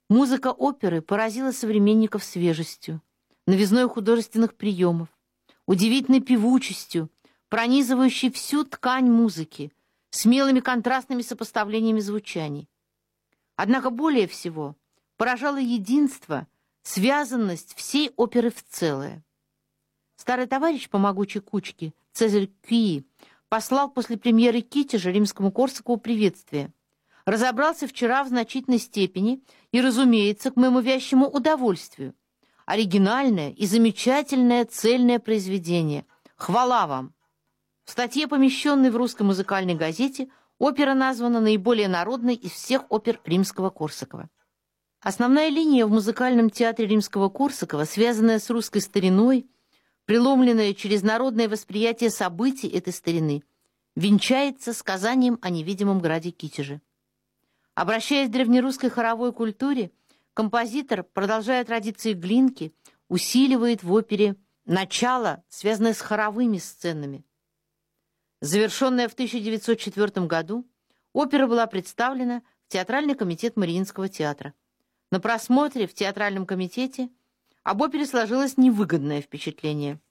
Музыка оперы поразила современников свежестью, новизной художественных приемов, удивительной певучестью, пронизывающей всю ткань музыки, смелыми контрастными сопоставлениями звучаний. Однако более всего поражало единство, связанность всей оперы в целое. Старый товарищ по могучей кучке, Цезарь Кюи, послал после премьеры Китежа римскому Корсакову приветствие. Разобрался вчера в значительной степени и, разумеется, к моему вящему удовольствию. Оригинальное и замечательное цельное произведение. Хвала вам! В статье, помещенной в русской музыкальной газете, опера названа наиболее народной из всех опер римского Корсакова. Основная линия в музыкальном театре римского Корсакова, связанная с русской стариной, преломленная через народное восприятие событий этой старины, венчается сказанием о невидимом граде Китеже. Обращаясь к древнерусской хоровой культуре, композитор, продолжая традиции Глинки, усиливает в опере начало, связанное с хоровыми сценами. Завершенная в 1904 году, опера была представлена в Театральный комитет Мариинского театра. На просмотре в Театральном комитете об опере сложилось невыгодное впечатление.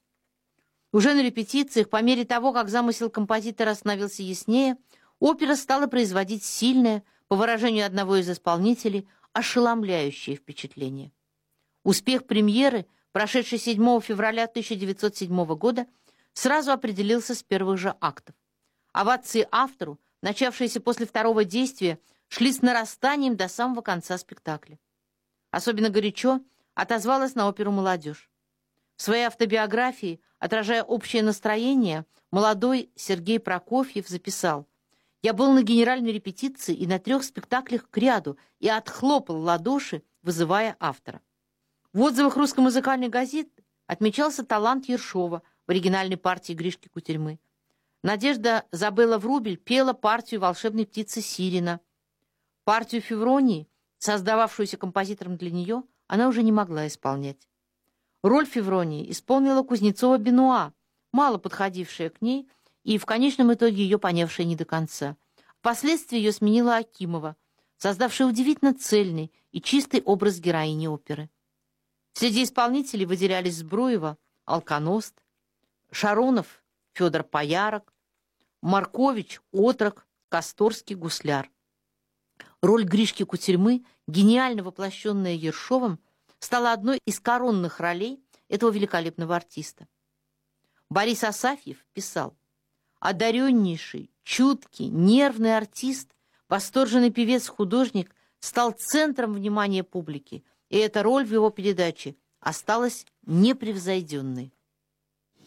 Уже на репетициях, по мере того, как замысел композитора становился яснее, опера стала производить сильное, по выражению одного из исполнителей, ошеломляющее впечатление. Успех премьеры, прошедшей 7 февраля 1907 года, сразу определился с первых же актов. Овации автору, начавшиеся после второго действия, шли с нарастанием до самого конца спектакля. Особенно горячо отозвалась на оперу молодежь. В своей автобиографии, отражая общее настроение, молодой Сергей Прокофьев записал: «Я был на генеральной репетиции и на 3 спектаклях кряду и отхлопал ладоши, вызывая автора». В отзывах русской музыкальной газеты отмечался талант Ершова в оригинальной партии Гришки Кутерьмы. Надежда Забелла Врубель пела партию волшебной птицы Сирина. Партию Февронии, создававшуюся композитором для нее, она уже не могла исполнять. Роль Февронии исполнила Кузнецова-Бенуа, мало подходившая к ней и в конечном итоге ее понявшая не до конца. Впоследствии ее сменила Акимова, создавшая удивительно цельный и чистый образ героини оперы. Среди исполнителей выделялись Збруева, Алконост, Шаронов, Федор Поярок, Маркович, Отрок, Косторский, Гусляр. Роль Гришки Кутерьмы, гениально воплощенная Ершовым, стала одной из коронных ролей этого великолепного артиста. Борис Асафьев писал: «Одареннейший, чуткий, нервный артист, восторженный певец-художник стал центром внимания публики, и эта роль в его передаче осталась непревзойденной».